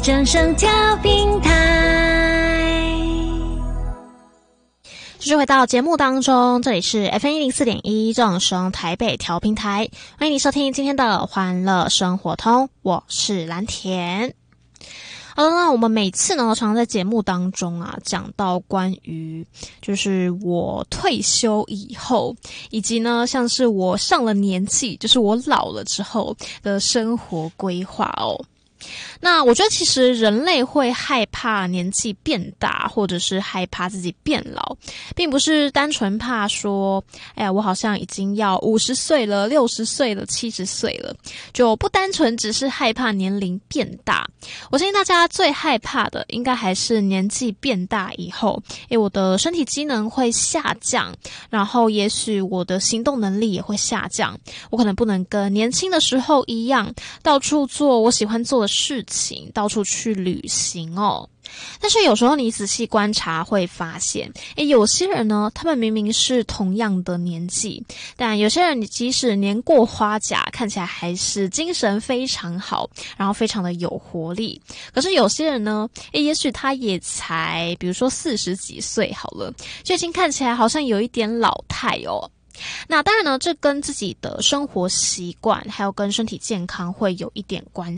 正声调频台。 继续回到节目当中，这里是 FM104.1 正声台北调频台，欢迎你收听今天的欢乐生活通，我是蓝田。好的，那我们每次呢，常常在节目当中啊，讲到关于就是我退休以后，以及呢，像是我上了年纪，就是我老了之后的生活规划哦。那我觉得其实人类会害怕年纪变大，或者是害怕自己变老，并不是单纯怕说，哎呀，我好像已经要50岁了、60岁了、70岁了，就不单纯只是害怕年龄变大。我相信大家最害怕的应该还是年纪变大以后，我的身体机能会下降，然后也许我的行动能力也会下降，我可能不能跟年轻的时候一样，到处做我喜欢做的事情，到处去旅行哦。但是有时候你仔细观察会发现，有些人呢，他们明明是同样的年纪，但有些人即使年过花甲，看起来还是精神非常好，然后非常的有活力。可是有些人呢，也许他也才比如说40几岁好了，就已经看起来好像有一点老态哦。那当然呢，这跟自己的生活习惯还有跟身体健康会有一点关